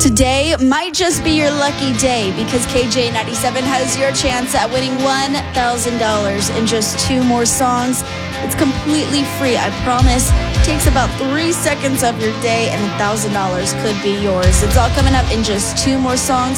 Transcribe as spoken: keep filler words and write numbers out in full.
Today might just be your lucky day because K J ninety-seven has your chance at winning one thousand dollars in just two more songs. It's completely free, I promise. It takes about three seconds of your day and one thousand dollars could be yours. It's all coming up in just two more songs.